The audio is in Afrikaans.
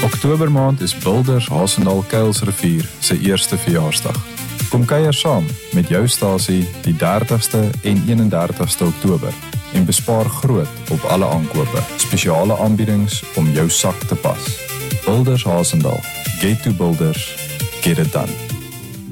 Oktobermaand is Builders Hasendaal Kuilsrivier se eerste verjaarsdag. Kom kuier saam met jou stasie die 30ste en 31ste Oktober en bespaar groot op alle aankope. Spesiale aanbiedings om jou sak te pas. Builders Hasendaal. Get to Builders. Get it done.